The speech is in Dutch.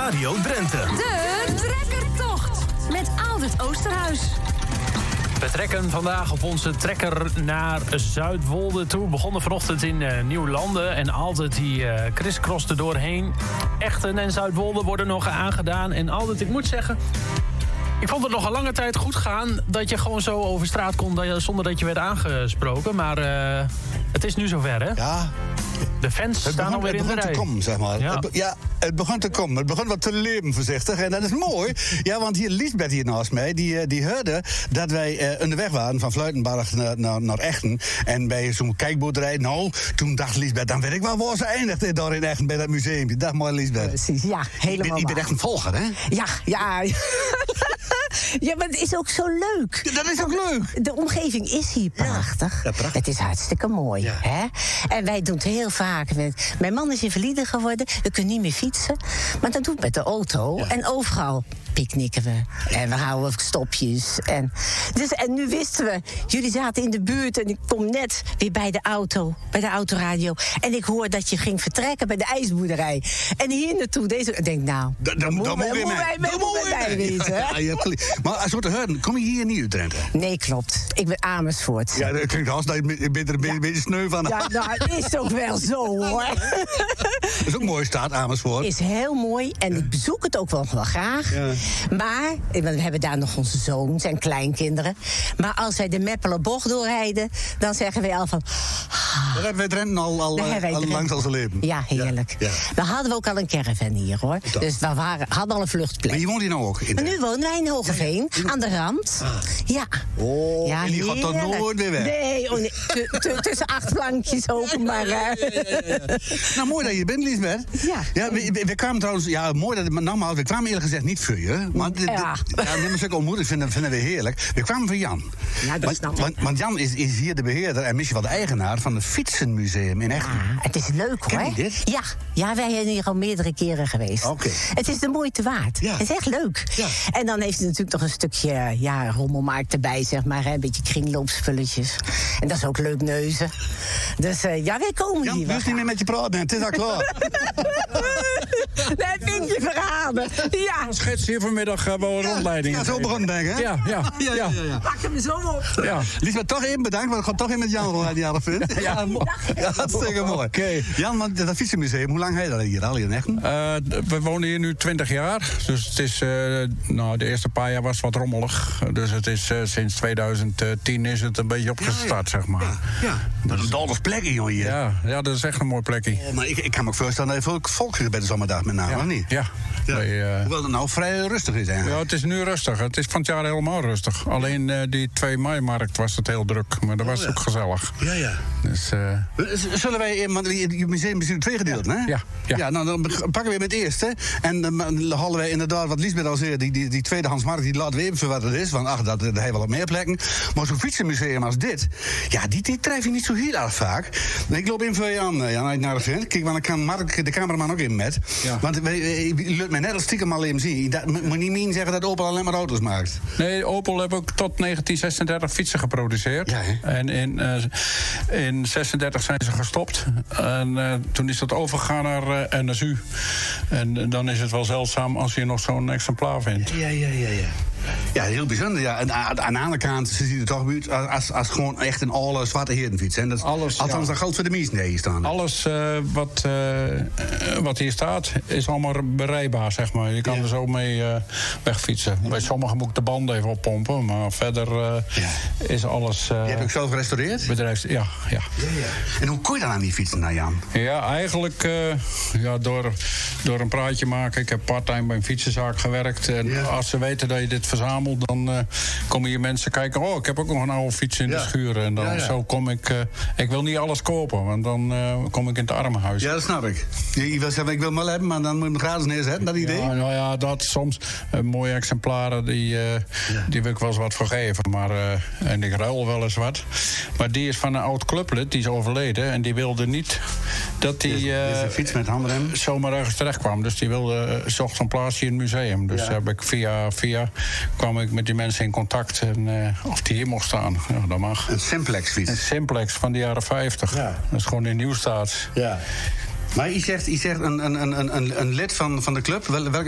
Radio Drenthe. De Trekkertocht met Aldert Oosterhuis. We trekken vandaag op onze trekker naar Zuidwolde toe. We begonnen vanochtend in Nieuwlanden en Aldert die crisscroste doorheen. Echten en Zuidwolde worden nog aangedaan. En Aldert, ik moet zeggen, ik vond het nog een lange tijd goed gaan dat je gewoon zo over straat kon zonder dat je werd aangesproken. Maar het is nu zover, hè? Ja. De fans staan alweer in de rij. Het begon te komen, zeg maar. Ja. Het begon te komen. Het begon wat te leven, voorzichtig. En dat is mooi. Ja, want hier Liesbeth hier naast mij, die hoorde dat wij onderweg waren van Fluitenbarg naar Echten. En bij zo'n kijkboerderij, toen dacht Liesbeth, dan weet ik wel waar ze eindigt daar in Echten bij dat museum. Dag mooi, Liesbeth. Precies, ja, helemaal Je bent echt een volger, hè? Ja. Ja, maar het is ook zo leuk. Ja, dat is ook leuk. De omgeving is hier prachtig. Ja, prachtig. Het is hartstikke mooi. Ja. Hè? En wij doen het heel vaak. Mijn man is invalide geworden. We kunnen niet meer fietsen. Maar dat doen we met de auto. Ja. En overal picknicken we. En we houden stopjes. En nu wisten we, jullie zaten in de buurt. En ik kom net weer bij de autoradio. En ik hoor dat je ging vertrekken bij de ijsboerderij. En hier naartoe. Ik denk, nou, dan moeten wij bij wezen. Ja, maar als we te horen, kom je hier niet uit Drenthe? Nee, klopt. Ik ben Amersfoort. Ja, dat klinkt als dat je bent er een beetje sneu van. Ja, nou, het is ook wel zo, hoor. Dat is ook een mooie stad, Amersfoort. Is heel mooi en ik bezoek het ook wel graag. Ja. Maar, we hebben daar nog onze zoons en kleinkinderen. Maar als wij de Meppelenbocht doorrijden, dan zeggen wij al van... Daar hebben wij Drenthe al langs al zijn leven. Ja, heerlijk. Ja. Dan hadden we ook al een caravan hier, hoor. Dat. Dus we hadden al een vluchtplek. Maar je woont hier nou ook? Maar nu wonen wij in Hogeveen, aan de rand. Ja. Oh, ja, en die gaat dan nooit weer weg? Nee, tussen 8 plankjes open, maar... Nou, mooi dat je bent, Liesbeth. Ja, we kwamen trouwens... Ja, mooi dat... Nogmaals, we kwamen eerlijk gezegd niet voor je. Maar zulke ontmoeting vinden we heerlijk. We kwamen van Jan. Ja, dat snap ik. Want Jan is hier de beheerder en misschien wel de eigenaar van het Fietsenmuseum in Echten. Ja, het is leuk, hoor. Ken je dit? Ja, wij zijn hier al meerdere keren geweest. Okay. Het is de moeite waard. Ja. Het is echt leuk. Ja. En dan heeft hij natuurlijk nog een stukje rommelmarkt erbij, zeg maar. Een beetje kringloopspulletjes. En dat is ook leuk neuzen. Dus wij komen Jan, hier. Jan, niet meer met je praten, het is al klaar. Nee, vind je verraden. Ja. Schets hier vanmiddag wel een rondleiding. Ja, zo begonnen, denk ik, hè? Ja. Pak hem zo op. Ja. Liesbeth, toch even bedankt, want ik ga toch even met Jan rondleiden, die hadden vindt. Ja, hartstikke mooi. Okay. Jan, want dat fietsenmuseum, hoe lang heb je dat hier al in Echten? We wonen hier nu 20 jaar. Dus het is, de eerste paar jaar was het wat rommelig. Dus het is sinds 2010 is het een beetje opgestart, zeg maar. Ja. Dat is een dalders plekje, joh, hier. Ja, dat is echt een mooi plekje. Oh, maar ik kan me ook voorstellen dat je veel volk bij de zomerdag met name, of niet? Ja. Hoewel het nou vrij rustig is, eigenlijk. Ja, het is nu rustig. Het is van het jaar helemaal rustig. Alleen die 2 mei-markt was het heel druk. Maar dat was ook gezellig. Ja. Dus, zullen wij... Want je museum is nu 2 gedeelten, hè? Ja, nou, dan pakken we met het eerste. En dan halen wij inderdaad, wat Liesbeth al zei... die tweedehandsmarkt, die laten we even voor wat het is. Want dat heeft wel wat meer plekken. Maar zo'n fietsenmuseum als dit... Ja, die tref je niet zo heel erg vaak. Ik loop in voor je aan, Jan, als je naar de vindt. Kijk, want dan kan Mark, de cameraman, ook in met. Ja. Want je lukt mij net als stiekem al even zien. Dat moet niet meer zeggen dat Opel alleen maar auto's maakt. Nee, Opel heeft ook tot 1936 fietsen geproduceerd. Ja, en in 36 zijn ze gestopt. En toen is dat overgegaan naar NSU. En dan is het wel zeldzaam als je nog zo'n exemplaar vindt. Ja. Ja, heel bijzonder. Ja. En aan de andere kant ziet het toch uit als gewoon echt een alle zwarte herenfiets. En dat, althans, dat geldt voor de meesten die hier staan. Alles wat hier staat is allemaal bereikbaar, zeg maar. Je kan er zo mee wegfietsen. Bij sommigen moet ik de banden even oppompen, maar verder is alles... je hebt ook zelf gerestaureerd? Ja. En hoe kon je dan aan die fietsen, nou, Jan? Ja, eigenlijk door een praatje maken. Ik heb part-time bij een fietsenzaak gewerkt. En als ze weten dat je dit verzamelt, dan komen hier mensen kijken... oh, ik heb ook nog een oude fiets in de schuur. En dan zo kom ik... ik wil niet alles kopen, want dan kom ik in het armenhuis. Ja, dat snap ik. Je wil zeggen, ik wil hem wel hebben, maar dan moet je hem gratis neerzetten, dat idee? Ja, nou ja, dat soms mooie exemplaren, die wil ik wel eens wat voor geven. Maar, en ik ruil wel eens wat. Maar die is van een oud clublid, die is overleden. En die wilde niet dat die een fiets met handrem zomaar ergens terecht kwam. Dus die zocht een plaatsje in het museum. Dus heb ik via kwam ik met die mensen in contact. En of die hier mocht staan. Ja, dat mag. Een Simplex fiets. Een Simplex van de jaren 50. Ja. Dat is gewoon in Nieuwstaat. Ja. Maar je zegt een lid van de club. Welke